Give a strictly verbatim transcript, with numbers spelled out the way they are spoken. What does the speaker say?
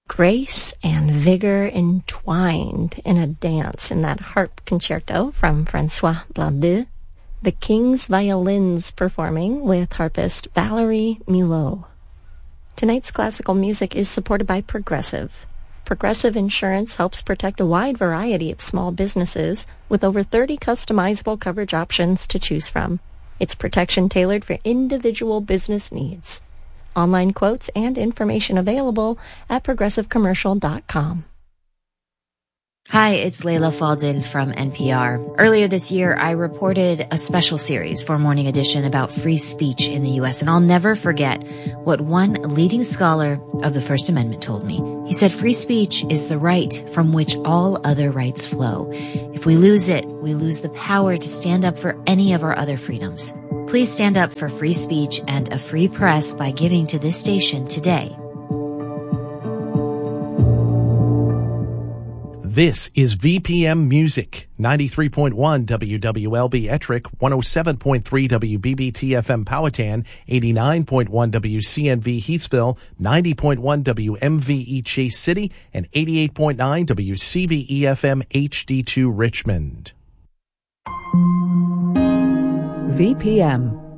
Grace and vigor entwined in a dance in that harp concerto from Francois Blandu. The King's Violins performing with harpist Valerie Milot. Tonight's classical music is supported by Progressive. Progressive Insurance helps protect a wide variety of small businesses with over thirty customizable coverage options to choose from. It's protection tailored for individual business needs. Online quotes and information available at progressive commercial dot com. Hi, it's Leila Fadel from N P R. Earlier this year, I reported a special series for Morning Edition about free speech in the U S, and I'll never forget what one leading scholar of the First Amendment told me. He said, free speech is the right from which all other rights flow. If we lose it, we lose the power to stand up for any of our other freedoms. Please stand up for free speech and a free press by giving to this station today. This is V P M Music, ninety-three point one W W L B Ettrick, one oh seven point three W B B T F M Powhatan, eighty-nine point one W C N V Heathsville, ninety point one W M V E Chase City, and eighty-eight point nine W C V E F M H D two Richmond. V P M